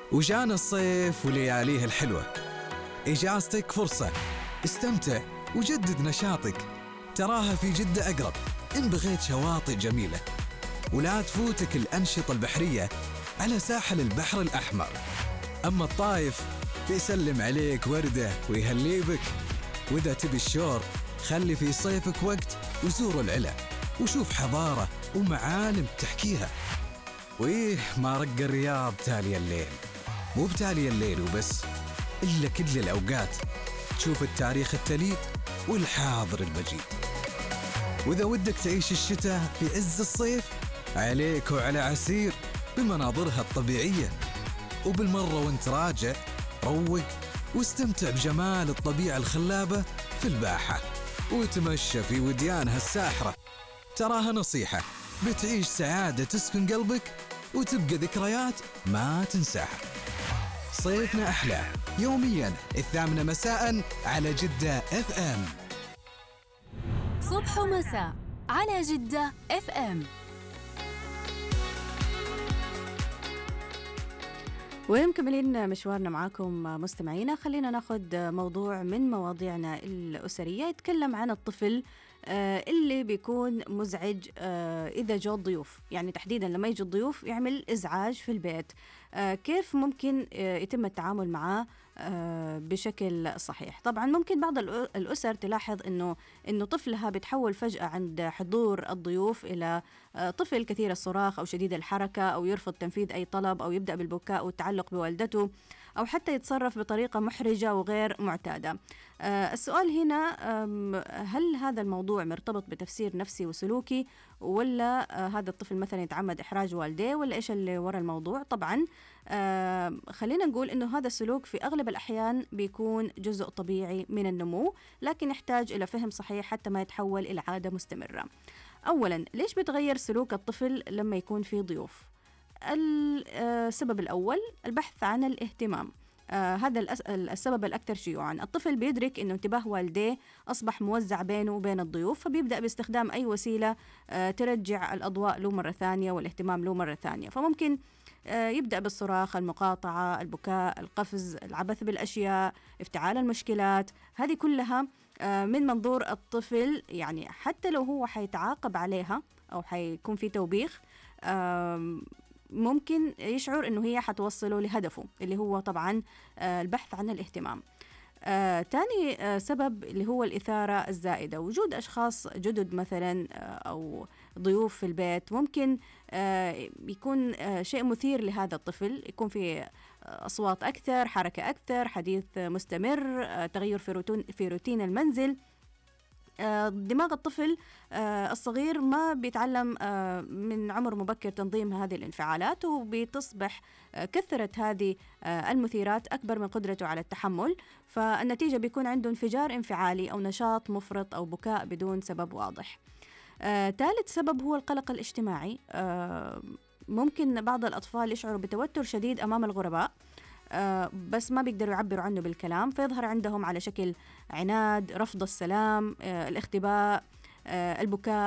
وجانا الصيف ولياليه الحلوة. إجازتك فرصة، استمتع وجدد نشاطك، تراها في جدة أقرب إن بغيت شواطئ جميلة. ولا تفوتك الأنشطة البحرية على ساحل البحر الأحمر. أما الطايف بيسلم عليك وردة ويهلي بك. وإذا تبي الشور خلي في صيفك وقت وزور العلا وشوف حضارة ومعالم تحكيها. وإيه ما رق الرياض تالي الليل، مو بتالي الليل وبس، إلا كل الأوقات تشوف التاريخ التليد والحاضر المجيد. وإذا ودك تعيش الشتاء في عز الصيف عليك وعلى عسير بمناظرها الطبيعية. وبالمرة وانت راجع روق واستمتع بجمال الطبيعة الخلابة في الباحة وتمشى في وديانها الساحرة. تراها نصيحة بتعيش سعادة تسكن قلبك وتبقى ذكريات ما تنساها. صيفنا أحلى يوميا 8 مساء على جدة FM. صبح ومساء على جدة FM. ومكملين مشوارنا معاكم مستمعينا. خلينا ناخذ موضوع من مواضيعنا الأسرية يتكلم عن الطفل اللي بيكون مزعج إذا جاء الضيوف، يعني تحديدا لما يجي الضيوف يعمل إزعاج في البيت. كيف ممكن يتم التعامل معه بشكل صحيح؟ طبعا ممكن بعض الأسر تلاحظ إنه طفلها بيتحول فجأة عند حضور الضيوف إلى طفل كثير الصراخ أو شديد الحركة، أو يرفض تنفيذ أي طلب، أو يبدأ بالبكاء والتعلق بوالدته، أو حتى يتصرف بطريقة محرجة وغير معتادة. السؤال هنا، هل هذا الموضوع مرتبط بتفسير نفسي وسلوكي، ولا هذا الطفل مثلا يتعمد إحراج والديه، ولا إيش اللي وراء الموضوع؟ طبعا خلينا نقول إنه هذا السلوك في أغلب الأحيان بيكون جزء طبيعي من النمو، لكن يحتاج إلى فهم صحيح حتى ما يتحول إلى عادة مستمرة. أولا، ليش بيتغير سلوك الطفل لما يكون في ضيوف؟ السبب الأول البحث عن الاهتمام. هذا السبب الأكثر شيوعاً. الطفل بيدرك أن انتباه والديه أصبح موزع بينه وبين الضيوف، فبيبدأ باستخدام أي وسيلة ترجع الأضواء له مرة ثانية والاهتمام له مرة ثانية. فممكن يبدأ بالصراخ، المقاطعة، البكاء، القفز، العبث بالأشياء، افتعال المشكلات. هذه كلها من منظور الطفل، يعني حتى لو هو حيتعاقب عليها أو حيكون في توبيخ، ممكن يشعر أنه هي حتوصله لهدفه اللي هو طبعا البحث عن الاهتمام. تاني سبب اللي هو الإثارة الزائدة. وجود أشخاص جدد مثلا أو ضيوف في البيت ممكن يكون شيء مثير لهذا الطفل، يكون في أصوات أكثر، حركة أكثر، حديث مستمر، تغير في روتين المنزل. دماغ الطفل الصغير ما بيتعلم من عمر مبكر تنظيم هذه الانفعالات، وبتصبح كثرة هذه المثيرات أكبر من قدرته على التحمل، فالنتيجة بيكون عنده انفجار انفعالي أو نشاط مفرط أو بكاء بدون سبب واضح. ثالث سبب هو القلق الاجتماعي. ممكن بعض الأطفال يشعروا بتوتر شديد أمام الغرباء، بس ما بيقدروا يعبروا عنه بالكلام، فيظهر عندهم على شكل عناد، رفض السلام، الاختباء، البكاء.